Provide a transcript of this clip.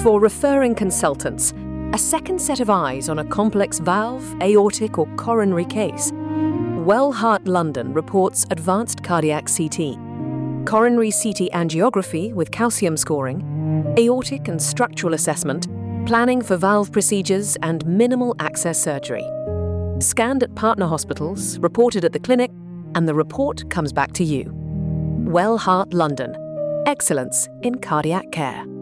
For referring consultants, a second set of eyes on a complex valve, aortic or coronary case, Well Heart London reports advanced cardiac CT, coronary CT angiography with calcium scoring, aortic and structural assessment, planning for valve procedures and minimal access surgery. Scanned at partner hospitals, reported at the clinic, and the report comes back to you. Well Heart London. Excellence in cardiac care.